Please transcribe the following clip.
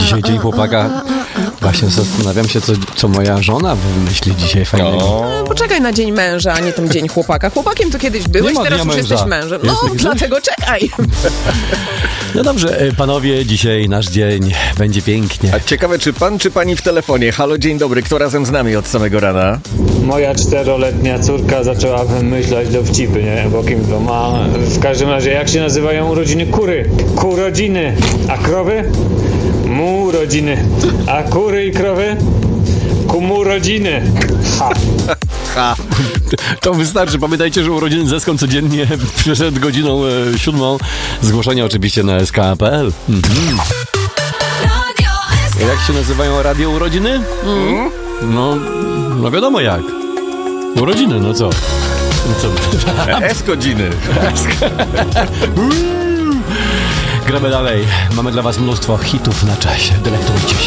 dzisiaj dzień chłopaka. Właśnie zastanawiam się, co moja żona wymyśli dzisiaj fajnego. Poczekaj na dzień męża, a nie ten dzień chłopaka. Chłopakiem to kiedyś byłeś, teraz już jesteś mężem. No, dlatego czekaj. No dobrze, panowie, dzisiaj nasz dzień będzie pięknie. A ciekawe, czy pan, czy pani w telefonie? Halo, dzień dobry, kto razem z nami od samego rana? Moja 4-letnia córka zaczęła wymyślać dowcipy, nie? Bo kim to ma? W każdym razie, jak się nazywają urodziny kury? Kurodziny. A krowy? Mu rodziny. A kury i krowy? Kumu rodziny. Ha. To wystarczy. Pamiętajcie, że urodziny zeską codziennie przed godziną 7. Zgłoszenia oczywiście na sk.pl. Jak się nazywają radio urodziny? No wiadomo jak. Urodziny, no co? S-godziny. Gramy dalej. Mamy dla was mnóstwo hitów na czasie. Delektujcie się.